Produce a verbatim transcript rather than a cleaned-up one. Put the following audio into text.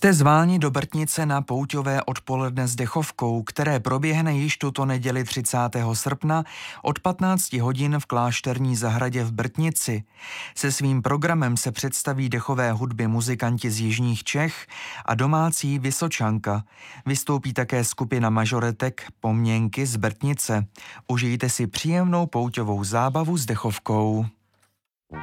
Jste zváni do Brtnice na pouťové odpoledne s dechovkou, které proběhne již tuto neděli třicátého srpna od patnácti hodin v klášterní zahradě v Brtnici. Se svým programem se představí dechové hudby muzikanti z jižních Čech a domácí Vysočanka. Vystoupí také skupina mažoretek Poměnky z Brtnice. Užijte si příjemnou pouťovou zábavu s dechovkou.